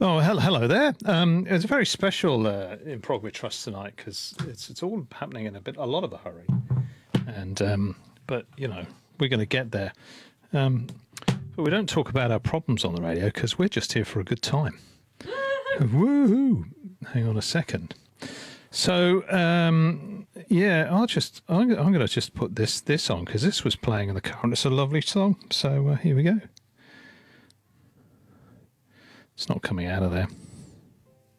Oh, hello there. It's a very special in Prog We Trust tonight because it's all happening in a lot of a hurry, and but we're going to get there. But we don't talk about our problems on the radio because we're just here for a good time. Woohoo! Hang on a second. So yeah, I'm going to just put this on because this was playing in the car and it's a lovely song. So here we go. It's not coming out of there.